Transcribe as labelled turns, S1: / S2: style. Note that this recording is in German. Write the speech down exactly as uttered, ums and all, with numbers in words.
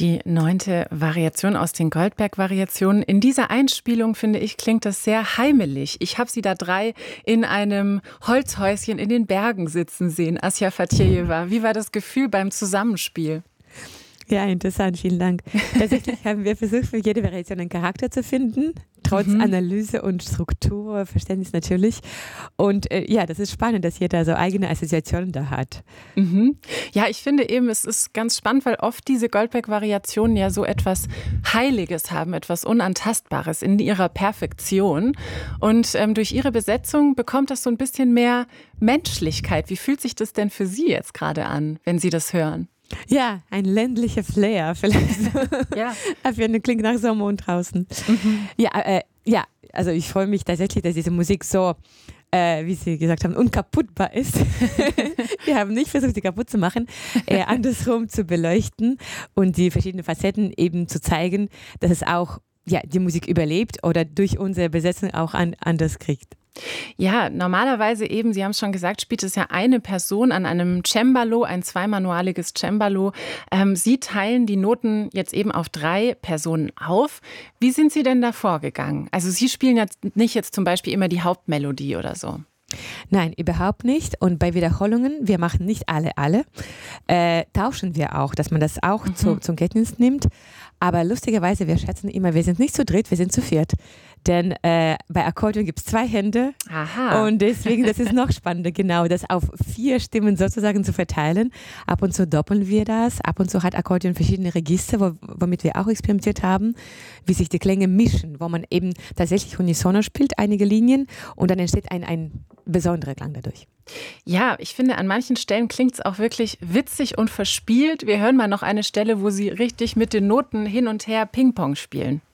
S1: Die neunte Variation aus den Goldberg-Variationen. In dieser Einspielung, finde ich, klingt das sehr heimelig. Ich habe Sie da drei in einem Holzhäuschen in den Bergen sitzen sehen. Asja Fatjejewa, wie war das Gefühl beim Zusammenspiel?
S2: Ja, interessant, vielen Dank. Tatsächlich haben wir versucht, für jede Variation einen Charakter zu finden, trotz mhm. Analyse und Struktur, Verständnis natürlich. Und äh, ja, das ist spannend, dass jeder so eigene Assoziationen da hat.
S1: Mhm. Ja, ich finde eben, es ist ganz spannend, weil oft diese Goldberg-Variationen ja so etwas Heiliges haben, etwas Unantastbares in ihrer Perfektion. Und ähm, durch ihre Besetzung bekommt das so ein bisschen mehr Menschlichkeit. Wie fühlt sich das denn für Sie jetzt gerade an, wenn Sie das hören?
S2: Ja, ein ländlicher Flair vielleicht. Ja. Klingt nach Sommer und draußen. Mhm. Ja, äh, ja, also ich freue mich tatsächlich, dass diese Musik so, äh, wie Sie gesagt haben, unkaputtbar ist. Wir haben nicht versucht, sie kaputt zu machen, eher andersrum zu beleuchten und die verschiedenen Facetten eben zu zeigen, dass es auch ja, die Musik überlebt oder durch unsere Besetzung auch an, anders kriegt.
S1: Ja, normalerweise eben, Sie haben es schon gesagt, spielt es ja eine Person an einem Cembalo, ein zweimanualiges Cembalo. Ähm, Sie teilen die Noten jetzt eben auf drei Personen auf. Wie sind Sie denn da vorgegangen? Also Sie spielen jetzt nicht jetzt zum Beispiel immer die Hauptmelodie oder so.
S2: Nein, überhaupt nicht. Und bei Wiederholungen, wir machen nicht alle, alle, äh, tauschen wir auch, dass man das auch mhm. zu, zum Kenntnis nimmt. Aber lustigerweise, wir schätzen immer, wir sind nicht zu dritt, wir sind zu viert. Denn äh, bei Akkordeon gibt es zwei Hände.
S1: Aha.
S2: Und deswegen, das ist noch spannender, genau, das auf vier Stimmen sozusagen zu verteilen. Ab und zu doppeln wir das. Ab und zu hat Akkordeon verschiedene Register, wo, womit wir auch experimentiert haben, wie sich die Klänge mischen, wo man eben tatsächlich unisono spielt, einige Linien, und dann entsteht ein, ein besonderer Klang dadurch.
S1: Ja, ich finde, an manchen Stellen klingt es auch wirklich witzig und verspielt. Wir hören mal noch eine Stelle, wo Sie richtig mit den Noten hin und her Ping-Pong spielen.